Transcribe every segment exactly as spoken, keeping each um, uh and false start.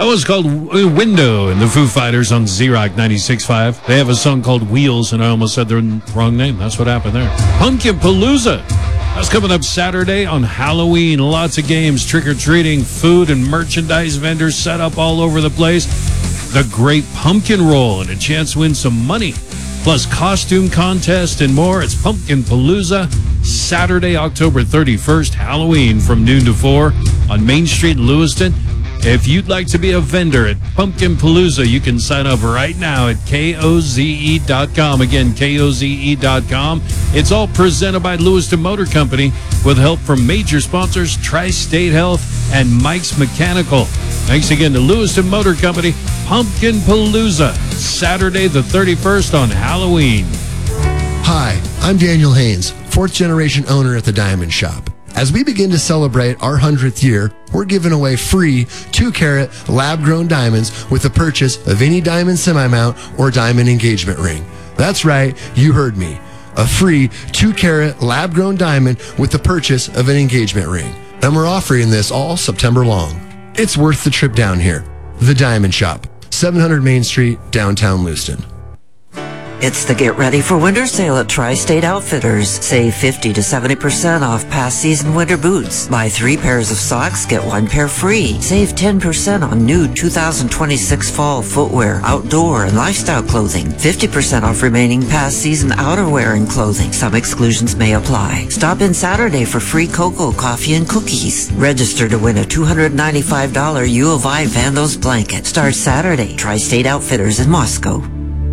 That was called Window and the Foo Fighters on Z-Rock ninety-six point five. They have a song called Wheels, and I almost said their wrong name. That's what happened there. Pumpkin Palooza. That's coming up Saturday on Halloween. Lots of games, trick-or-treating, food, and merchandise vendors set up all over the place. The Great Pumpkin Roll and a chance to win some money. Plus costume contest and more. It's Pumpkin Palooza, Saturday, October thirty-first, Halloween from noon to four on Main Street in Lewiston. If you'd like to be a vendor at Pumpkin Palooza, you can sign up right now at K O Z E dot com. Again, K O Z E dot com. It's all presented by Lewiston Motor Company with help from major sponsors Tri-State Health and Mike's Mechanical. Thanks again to Lewiston Motor Company. Pumpkin Palooza, Saturday the thirty-first on Halloween. Hi, I'm Daniel Haynes, fourth generation owner at the Diamond Shop. As we begin to celebrate our hundredth year, we're giving away free two carat lab-grown diamonds with the purchase of any diamond semi-mount or diamond engagement ring. That's right, you heard me. A free two carat lab-grown diamond with the purchase of an engagement ring. And we're offering this all September long. It's worth the trip down here. The Diamond Shop, seven hundred Main Street, downtown Lewiston. It's the Get Ready for Winter sale at Tri-State Outfitters. Save fifty to seventy percent off past season winter boots. Buy three pairs of socks, get one pair free. Save ten percent on new two thousand twenty-six fall footwear, outdoor, and lifestyle clothing. fifty percent off remaining past season outerwear and clothing. Some exclusions may apply. Stop in Saturday for free cocoa, coffee, and cookies. Register to win a two hundred ninety-five dollars U of I Vandos blanket. Starts Saturday. Tri-State Outfitters in Moscow.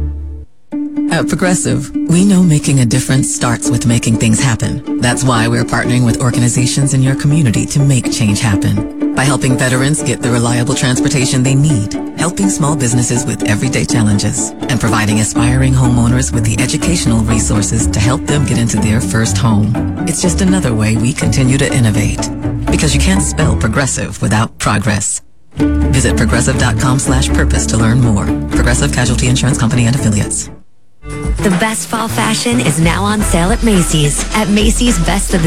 At Progressive, we know making a difference starts with making things happen. That's why we're partnering with organizations in your community to make change happen. By helping veterans get the reliable transportation they need, helping small businesses with everyday challenges, and providing aspiring homeowners with the educational resources to help them get into their first home. It's just another way we continue to innovate. Because you can't spell progressive without progress. Visit progressive.com slash purpose to learn more. Progressive Casualty Insurance Company and Affiliates. The best fall fashion is now on sale at Macy's. At Macy's Best of the